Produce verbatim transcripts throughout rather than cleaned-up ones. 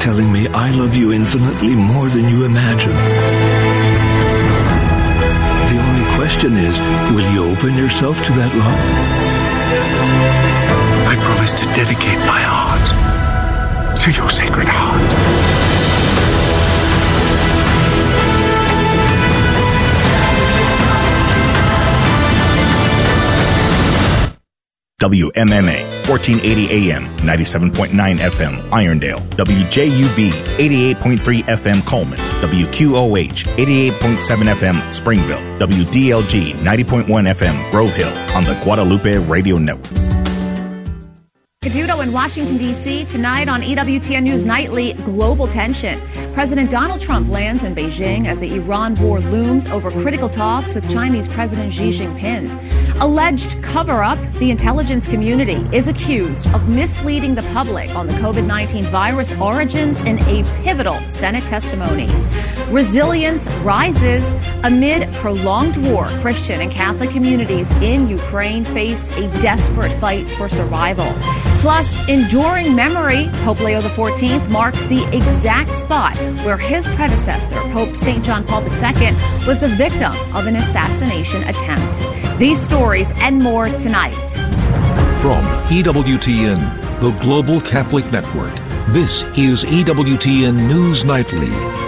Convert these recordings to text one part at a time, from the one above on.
telling me I love you infinitely more than you imagine. The only question is, will you open yourself to that love? I promise to dedicate my heart to your sacred heart. W M M A, fourteen eighty A M, ninety-seven point nine F M, Irondale. W J U V, eighty-eight point three F M, Coleman. W Q O H, eighty-eight point seven F M, Springville. W D L G, ninety point one F M, Grove Hill, on the Guadalupe Radio Network. Caduto in Washington, D C Tonight on E W T N News Nightly, global tension. President Donald Trump lands in Beijing as the Iran war looms over critical talks with Chinese President Xi Jinping. Alleged cover-up, the intelligence community is accused of misleading the public on the COVID nineteen virus origins in a pivotal Senate testimony. Resilience rises amid prolonged war. Christian and Catholic communities in Ukraine face a desperate fight for survival. Plus, enduring memory, Pope Leo the fourteenth marks the exact spot where his predecessor, Pope Saint John Paul the Second, was the victim of an assassination attempt. These stories and more tonight. From E W T N, the Global Catholic Network, this is E W T N News Nightly.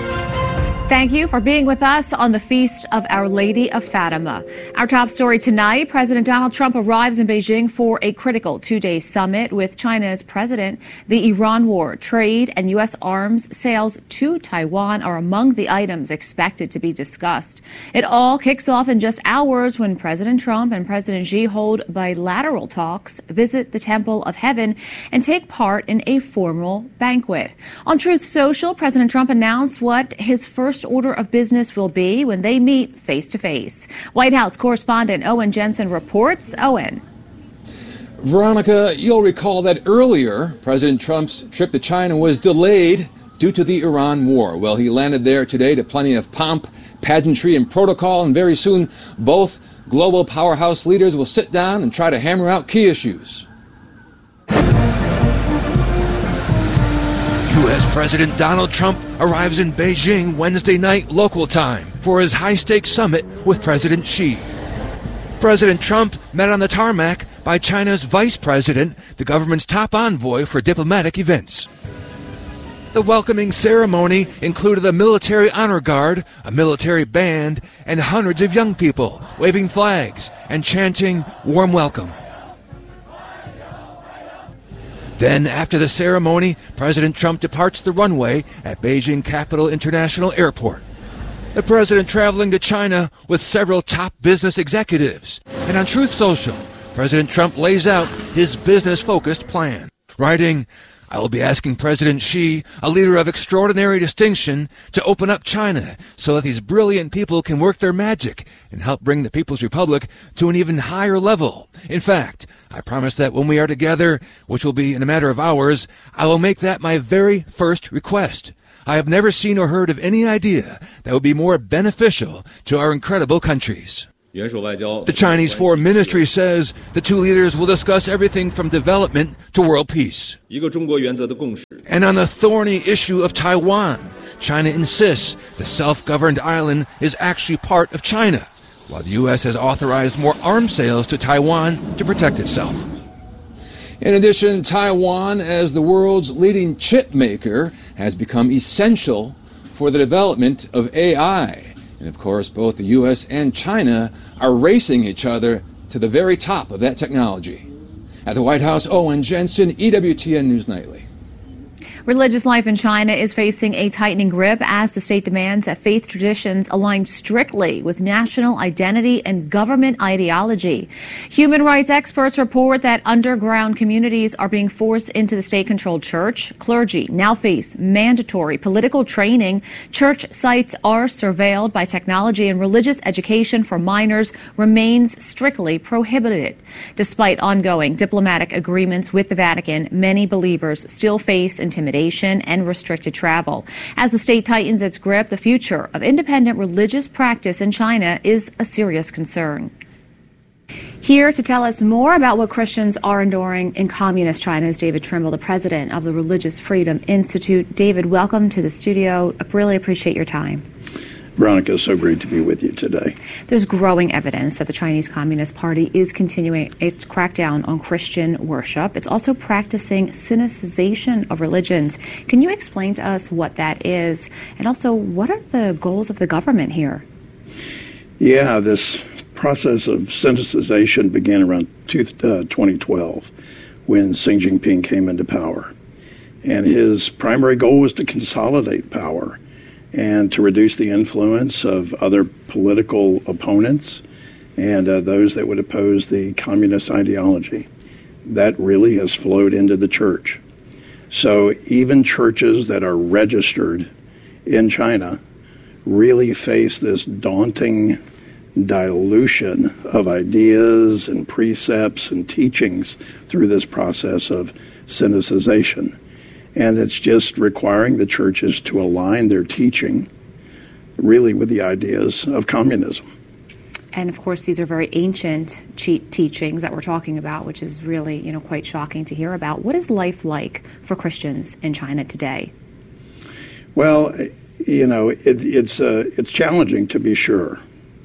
Thank you for being with us on the Feast of Our Lady of Fatima. Our top story tonight, President Donald Trump arrives in Beijing for a critical two-day summit with China's president. The Iran war, trade, and U S arms sales to Taiwan are among the items expected to be discussed. It all kicks off in just hours when President Trump and President Xi hold bilateral talks, visit the Temple of Heaven, and take part in a formal banquet. On Truth Social, President Trump announced what his first order of business will be when they meet face-to-face. White House correspondent Owen Jensen reports. Owen. Veronica, you'll recall that earlier, President Trump's trip to China was delayed due to the Iran war. Well, he landed there today to plenty of pomp, pageantry, and protocol, and very soon both global powerhouse leaders will sit down and try to hammer out key issues. U S President Donald Trump arrives in Beijing Wednesday night local time for his high-stakes summit with President Xi. President Trump met on the tarmac by China's vice president, the government's top envoy for diplomatic events. The welcoming ceremony included a military honor guard, a military band, and hundreds of young people waving flags and chanting warm welcome. Then, after the ceremony, President Trump departs the runway at Beijing Capital International Airport. The president traveling to China with several top business executives. And on Truth Social, President Trump lays out his business-focused plan, writing, "I will be asking President Xi, a leader of extraordinary distinction, to open up China so that these brilliant people can work their magic and help bring the People's Republic to an even higher level. In fact, I promise that when we are together, which will be in a matter of hours, I will make that my very first request. I have never seen or heard of any idea that would be more beneficial to our incredible countries." The Chinese Foreign Ministry says the two leaders will discuss everything from development to world peace. And on the thorny issue of Taiwan, China insists the self-governed island is actually part of China, while the U S has authorized more arms sales to Taiwan to protect itself. In addition, Taiwan, as the world's leading chip maker, has become essential for the development of A I. And of course, both the U S and China are racing each other to the very top of that technology. At the White House, Owen Jensen, E W T N News Nightly. Religious life in China is facing a tightening grip as the state demands that faith traditions align strictly with national identity and government ideology. Human rights experts report that underground communities are being forced into the state-controlled church. Clergy now face mandatory political training. Church sites are surveilled by technology, and religious education for minors remains strictly prohibited. Despite ongoing diplomatic agreements with the Vatican, many believers still face intimidation and restricted travel. As the state tightens its grip, the future of independent religious practice in China is a serious concern. Here to tell us more about what Christians are enduring in communist China is David Trimble, the president of the Religious Freedom Institute. David, welcome to the studio. I really appreciate your time. Veronica, it's so great to be with you today. There's growing evidence that the Chinese Communist Party is continuing its crackdown on Christian worship. It's also practicing sinicization of religions. Can you explain to us what that is? And also, what are the goals of the government here? Yeah, this process of sinicization began around twenty twelve when Xi Jinping came into power. And his primary goal was to consolidate power and to reduce the influence of other political opponents and uh, those that would oppose the communist ideology. That really has flowed into the church. So even churches that are registered in China really face this daunting dilution of ideas and precepts and teachings through this process of sinicization. And it's just requiring the churches to align their teaching really with the ideas of communism. And of course, these are very ancient cheat teachings that we're talking about, which is really, you know, quite shocking to hear about. What is life like for Christians in China today? Well, you know, it, it's uh, it's challenging to be sure.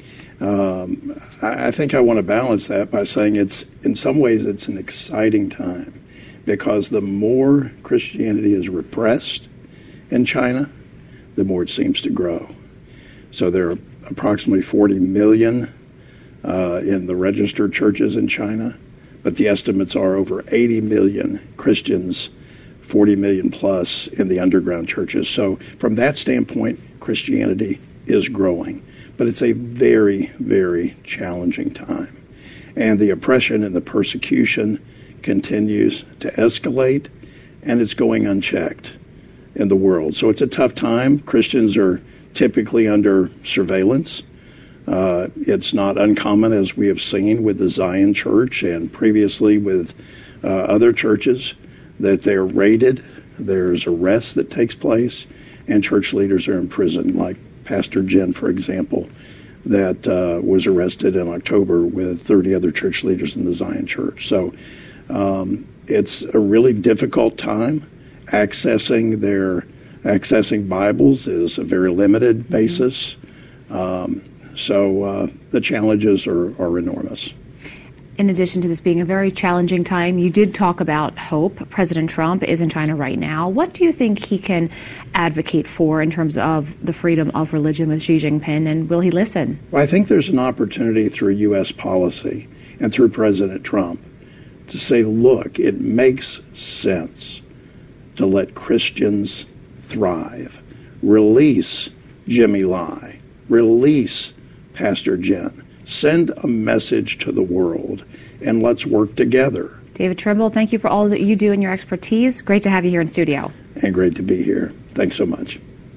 Um, I, I think I want to balance that by saying it's, in some ways, it's an exciting time. Because the more Christianity is repressed in China, the more it seems to grow. So there are approximately forty million uh, in the registered churches in China, but the estimates are over eighty million Christians, forty million plus in the underground churches. So from that standpoint, Christianity is growing. But it's a very, very challenging time. And the oppression and the persecution continues to escalate, and it's going unchecked in the world. So it's a tough time. Christians are typically under surveillance. Uh, it's not uncommon, as we have seen with the Zion Church and previously with uh, other churches, that they're raided, there's arrest that takes place, and church leaders are imprisoned, like Pastor Jen, for example, that uh, was arrested in October with thirty other church leaders in the Zion Church. So Um, it's a really difficult time. Accessing their accessing Bibles is a very limited basis. Um, so uh, the challenges are, are enormous. In addition to this being a very challenging time, you did talk about hope. President Trump is in China right now. What do you think he can advocate for in terms of the freedom of religion with Xi Jinping, and will he listen? Well, I think there's an opportunity through U S policy and through President Trump to say, look, it makes sense to let Christians thrive. Release Jimmy Lai. Release Pastor Jen. Send a message to the world, and let's work together. David Trimble, thank you for all that you do and your expertise. Great to have you here in studio. And great to be here. Thanks so much.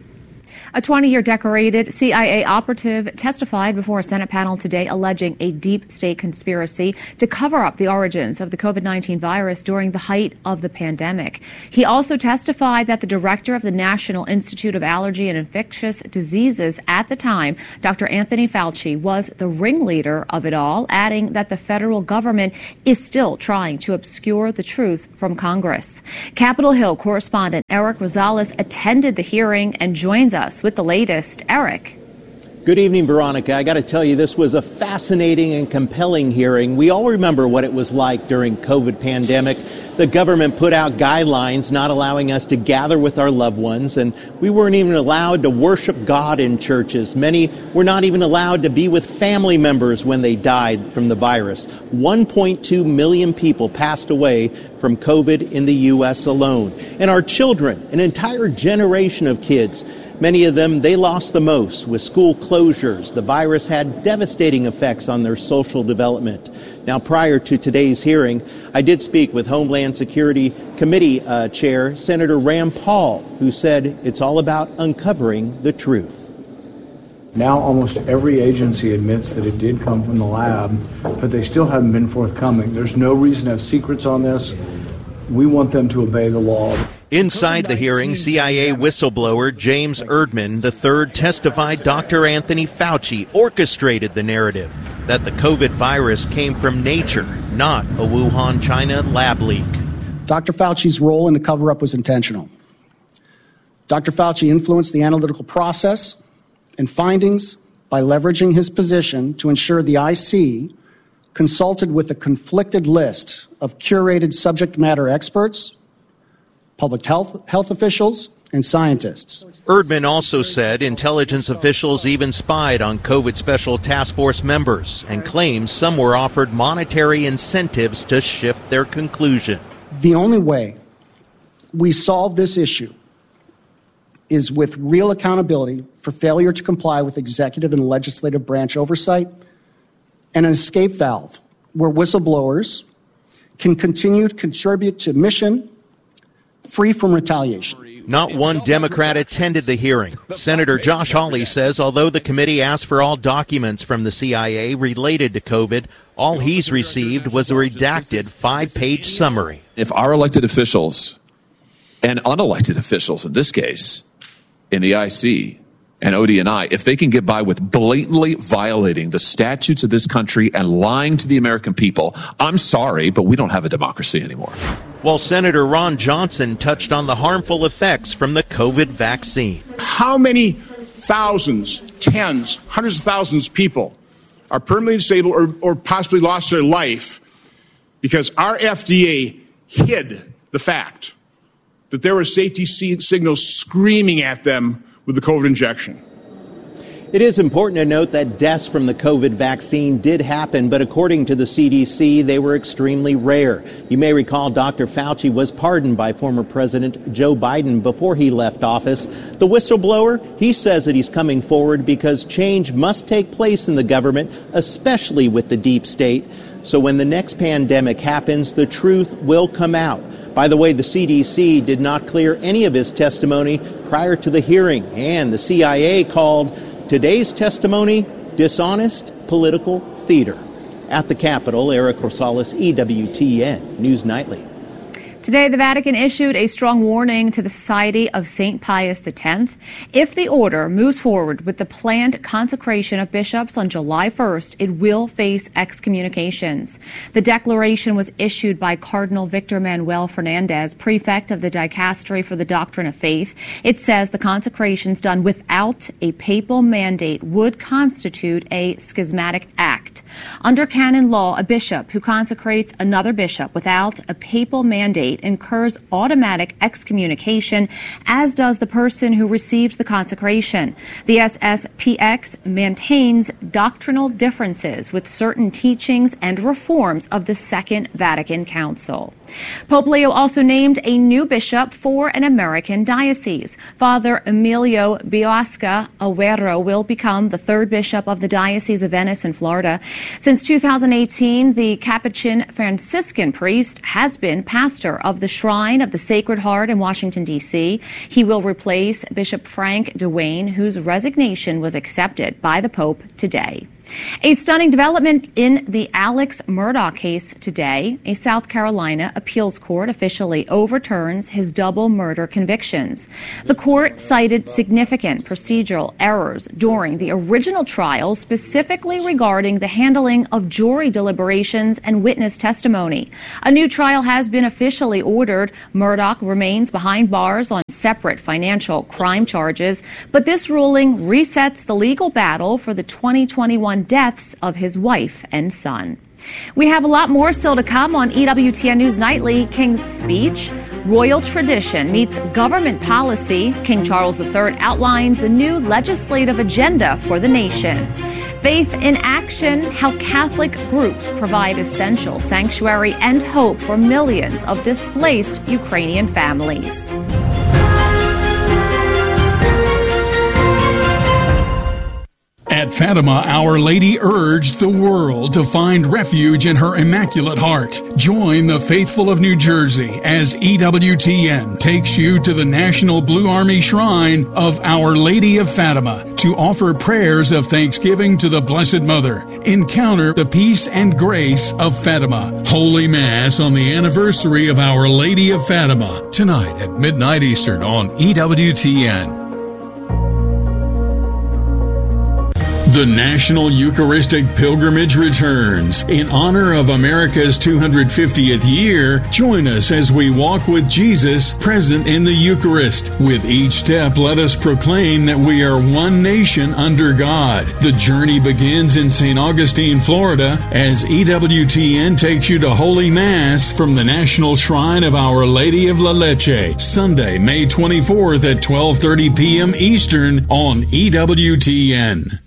A twenty-year decorated C I A operative testified before a Senate panel today alleging a deep state conspiracy to cover up the origins of the COVID nineteen virus during the height of the pandemic. He also testified that the director of the National Institute of Allergy and Infectious Diseases at the time, Doctor Anthony Fauci, was the ringleader of it all, adding that the federal government is still trying to obscure the truth from Congress. Capitol Hill correspondent Eric Rosales attended the hearing and joins us with the latest. Eric. Good evening, Veronica. I got to tell you, this was a fascinating and compelling hearing. We all remember what it was like during COVID pandemic. The government put out guidelines not allowing us to gather with our loved ones, and we weren't even allowed to worship God in churches. Many were not even allowed to be with family members when they died from the virus. one point two million people passed away from COVID in the U S alone. And our children, an entire generation of kids, many of them, they lost the most with school closures. The virus had devastating effects on their social development. Now, prior to today's hearing, I did speak with Homeland Security Committee uh, Chair Senator Rand Paul, who said it's all about uncovering the truth. Now almost every agency admits that it did come from the lab, but they still haven't been forthcoming. There's no reason to have secrets on this. We want them to obey the law. Inside the hearing, C I A whistleblower James Erdman the third testified Doctor Anthony Fauci orchestrated the narrative. that the COVID virus came from nature, not a Wuhan, China lab leak. Doctor Fauci's role in the cover-up was intentional. Doctor Fauci influenced the analytical process and findings by leveraging his position to ensure the I C consulted with a conflicted list of curated subject matter experts, public health, health officials, and scientists. Erdman also said intelligence officials even spied on COVID Special Task Force members and claims some were offered monetary incentives to shift their conclusion. The only way we solve this issue is with real accountability for failure to comply with executive and legislative branch oversight and an escape valve where whistleblowers can continue to contribute to mission free from retaliation. Not one Democrat attended the hearing. Senator Josh Hawley says although the committee asked for all documents from the C I A related to COVID, all he's received was a redacted five-page summary. If our elected officials and unelected officials in this case, in the I C and O D and I, if they can get by with blatantly violating the statutes of this country and lying to the American people, I'm sorry, but we don't have a democracy anymore. While Senator Ron Johnson touched on the harmful effects from the COVID vaccine. How many thousands, tens, hundreds of thousands of people are permanently disabled or, or possibly lost their life because our F D A hid the fact that there were safety signals screaming at them with the COVID injection? It is important to note that deaths from the COVID vaccine did happen, but according to the C D C, they were extremely rare. You may recall Doctor Fauci was pardoned by former President Joe Biden before he left office. The whistleblower, he says that he's coming forward because change must take place in the government, especially with the deep state. So when the next pandemic happens, the truth will come out. By the way, the C D C did not clear any of his testimony prior to the hearing, and the C I A called today's testimony dishonest political theater. At the Capitol, Eric Rosales, E W T N News Nightly. Today, the Vatican issued a strong warning to the Society of Saint Pius X. If the order moves forward with the planned consecration of bishops on July first, it will face excommunications. The declaration was issued by Cardinal Victor Manuel Fernandez, prefect of the Dicastery for the Doctrine of Faith. It says the consecrations done without a papal mandate would constitute a schismatic act. Under canon law, a bishop who consecrates another bishop without a papal mandate incurs automatic excommunication, as does the person who received the consecration. The S S P X maintains doctrinal differences with certain teachings and reforms of the Second Vatican Council. Pope Leo also named a new bishop for an American diocese. Father Emilio Biosca Aguero will become the third bishop of the Diocese of Venice in Florida. Since two thousand eighteen, the Capuchin Franciscan priest has been pastor of the Shrine of the Sacred Heart in Washington, D C He will replace Bishop Frank DeWayne, whose resignation was accepted by the Pope today. A stunning development in the Alex Murdaugh case today. A South Carolina appeals court officially overturns his double murder convictions. The court cited significant procedural errors during the original trial, specifically regarding the handling of jury deliberations and witness testimony. A new trial has been officially ordered. Murdaugh remains behind bars on separate financial crime charges, but this ruling resets the legal battle for the twenty twenty-one deaths of his wife and son. We have a lot more still to come on E W T N News Nightly. King's speech, royal tradition meets government policy. King Charles the Third outlines the new legislative agenda for the nation. Faith in action, how Catholic groups provide essential sanctuary and hope for millions of displaced Ukrainian families. At Fatima, Our Lady urged the world to find refuge in her Immaculate Heart. Join the faithful of New Jersey as E W T N takes you to the National Blue Army Shrine of Our Lady of Fatima to offer prayers of thanksgiving to the Blessed Mother. Encounter the peace and grace of Fatima. Holy Mass on the anniversary of Our Lady of Fatima, tonight at midnight Eastern on E W T N. The National Eucharistic Pilgrimage returns. In honor of America's two hundred fiftieth year, join us as we walk with Jesus present in the Eucharist. With each step, let us proclaim that we are one nation under God. The journey begins in Saint Augustine, Florida, as E W T N takes you to Holy Mass from the National Shrine of Our Lady of La Leche, Sunday, May twenty-fourth at twelve thirty p.m. Eastern on E W T N.